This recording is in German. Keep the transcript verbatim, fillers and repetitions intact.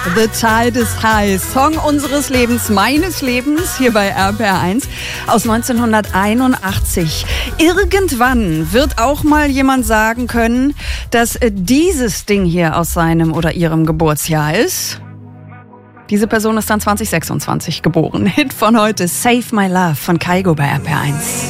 The Tide is High, Song unseres Lebens, meines Lebens, hier bei R P R eins aus neunzehnhunderteinundachtzig. Irgendwann wird auch mal jemand sagen können, dass dieses Ding hier aus seinem oder ihrem Geburtsjahr ist. Diese Person ist dann zwanzig sechsundzwanzig geboren. Hit von heute, Save My Love von Kygo bei R P R eins.